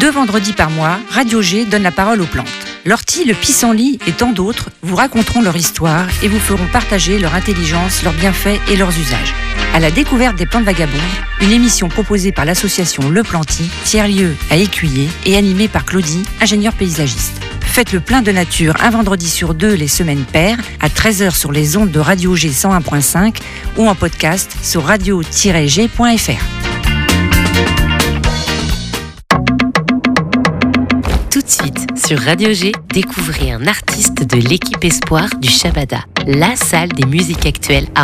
2 vendredis par mois, Radio G donne la parole aux plantes. L'ortie, le pissenlit et tant d'autres vous raconteront leur histoire et vous feront partager leur intelligence, leurs bienfaits et leurs usages. À la découverte des plantes vagabondes, une émission proposée par l'association Le Planty, tiers-lieu à Écuyer et animée par Claudie, ingénieure paysagiste. Faites le plein de nature un vendredi sur 2 les semaines paires à 13h sur les ondes de Radio G 101.5 ou en podcast sur radio-g.fr. Tout de suite, sur Radio G, découvrez un artiste de l'équipe Espoir du Shabada, la salle des musiques actuelles à